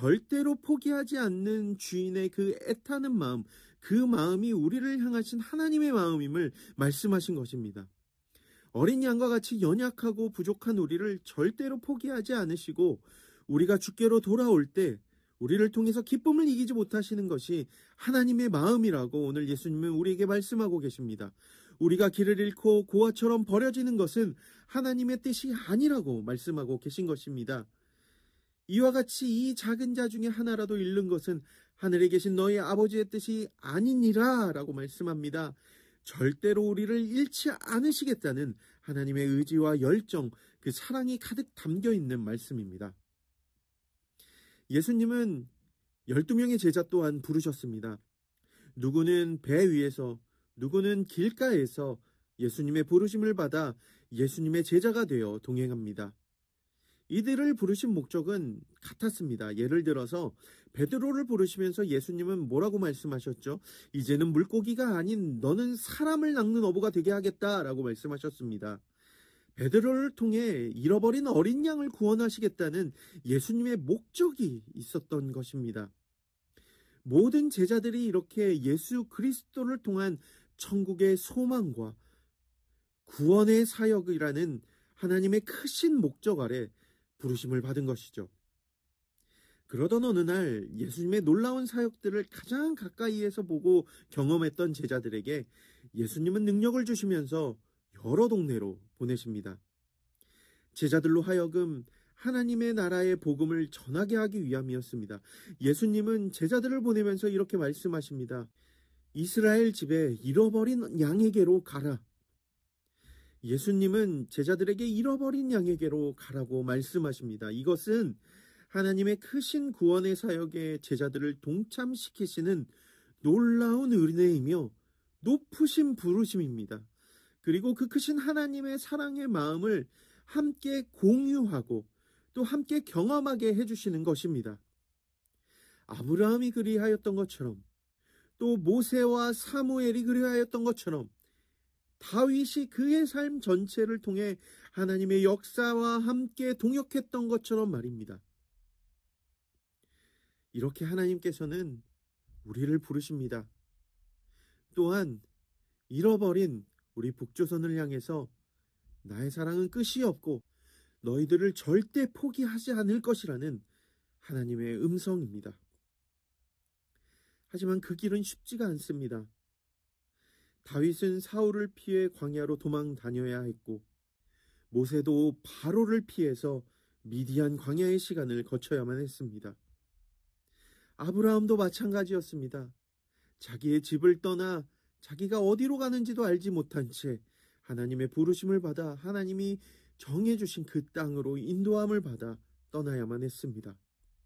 절대로 포기하지 않는 주인의 그 애타는 마음, 그 마음이 우리를 향하신 하나님의 마음임을 말씀하신 것입니다. 어린 양과 같이 연약하고 부족한 우리를 절대로 포기하지 않으시고 우리가 주께로 돌아올 때 우리를 통해서 기쁨을 이기지 못하시는 것이 하나님의 마음이라고 오늘 예수님은 우리에게 말씀하고 계십니다. 우리가 길을 잃고 고아처럼 버려지는 것은 하나님의 뜻이 아니라고 말씀하고 계신 것입니다. 이와 같이 이 작은 자 중에 하나라도 잃는 것은 하늘에 계신 너희 아버지의 뜻이 아니니라 라고 말씀합니다. 절대로 우리를 잃지 않으시겠다는 하나님의 의지와 열정, 그 사랑이 가득 담겨 있는 말씀입니다. 예수님은 12명의 제자 또한 부르셨습니다. 누구는 배 위에서, 누구는 길가에서 예수님의 부르심을 받아 예수님의 제자가 되어 동행합니다. 이들을 부르신 목적은 같았습니다. 예를 들어서 베드로를 부르시면서 예수님은 뭐라고 말씀하셨죠? 이제는 물고기가 아닌 너는 사람을 낚는 어부가 되게 하겠다라고 말씀하셨습니다. 베드로를 통해 잃어버린 어린 양을 구원하시겠다는 예수님의 목적이 있었던 것입니다. 모든 제자들이 이렇게 예수 그리스도를 통한 천국의 소망과 구원의 사역이라는 하나님의 크신 목적 아래 부르심을 받은 것이죠. 그러던 어느 날 예수님의 놀라운 사역들을 가장 가까이에서 보고 경험했던 제자들에게 예수님은 능력을 주시면서 여러 동네로 보내십니다. 제자들로 하여금 하나님의 나라의 복음을 전하게 하기 위함이었습니다. 예수님은 제자들을 보내면서 이렇게 말씀하십니다. 이스라엘 집에 잃어버린 양에게로 가라. 예수님은 제자들에게 잃어버린 양에게로 가라고 말씀하십니다. 이것은 하나님의 크신 구원의 사역에 제자들을 동참시키시는 놀라운 은혜이며 높으신 부르심입니다. 그리고 그 크신 하나님의 사랑의 마음을 함께 공유하고 또 함께 경험하게 해주시는 것입니다. 아브라함이 그리하였던 것처럼 또 모세와 사무엘이 그리하였던 것처럼 다윗이 그의 삶 전체를 통해 하나님의 역사와 함께 동역했던 것처럼 말입니다. 이렇게 하나님께서는 우리를 부르십니다. 또한 잃어버린 우리 북조선을 향해서 나의 사랑은 끝이 없고 너희들을 절대 포기하지 않을 것이라는 하나님의 음성입니다. 하지만 그 길은 쉽지가 않습니다. 다윗은 사울을 피해 광야로 도망 다녀야 했고 모세도 바로를 피해서 미디안 광야의 시간을 거쳐야만 했습니다. 아브라함도 마찬가지였습니다. 자기의 집을 떠나 자기가 어디로 가는지도 알지 못한 채 하나님의 부르심을 받아 하나님이 정해주신 그 땅으로 인도함을 받아 떠나야만 했습니다.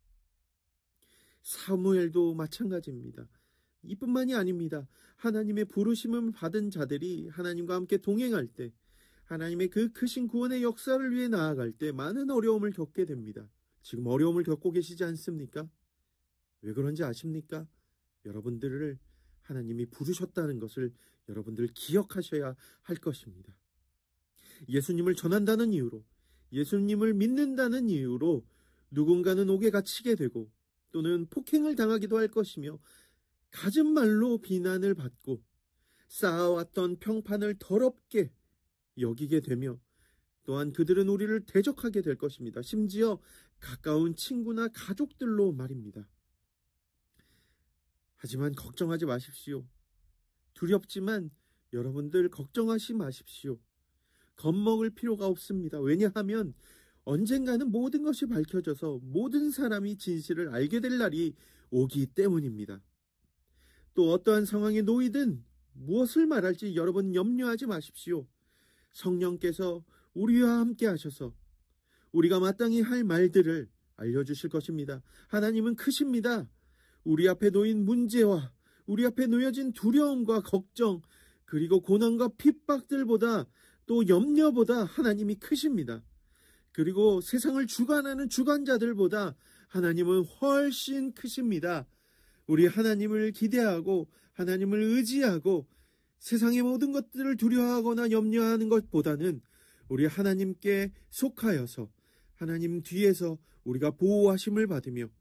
사무엘도 마찬가지입니다. 이뿐만이 아닙니다. 하나님의 부르심을 받은 자들이 하나님과 함께 동행할 때 하나님의 그 크신 구원의 역사를 위해 나아갈 때 많은 어려움을 겪게 됩니다. 지금 어려움을 겪고 계시지 않습니까? 왜 그런지 아십니까? 여러분들을 하나님이 부르셨다는 것을 여러분들 기억하셔야 할 것입니다. 예수님을 전한다는 이유로, 예수님을 믿는다는 이유로 누군가는 옥에 갇히게 되고 또는 폭행을 당하기도 할 것이며 갖은 말로 비난을 받고 쌓아왔던 평판을 더럽게 여기게 되며 또한 그들은 우리를 대적하게 될 것입니다. 심지어 가까운 친구나 가족들로 말입니다. 하지만 걱정하지 마십시오. 두렵지만 여러분들 걱정하지 마십시오. 겁먹을 필요가 없습니다. 왜냐하면 언젠가는 모든 것이 밝혀져서 모든 사람이 진실을 알게 될 날이 오기 때문입니다. 또 어떠한 상황에 놓이든 무엇을 말할지 여러분 염려하지 마십시오. 성령께서 우리와 함께 하셔서 우리가 마땅히 할 말들을 알려주실 것입니다. 하나님은 크십니다. 우리 앞에 놓인 문제와 우리 앞에 놓여진 두려움과 걱정 그리고 고난과 핍박들보다 또 염려보다 하나님이 크십니다. 그리고 세상을 주관하는 주관자들보다 하나님은 훨씬 크십니다. 우리 하나님을 기대하고 하나님을 의지하고 세상의 모든 것들을 두려워하거나 염려하는 것보다는 우리 하나님께 속하여서 하나님 뒤에서 우리가 보호하심을 받으며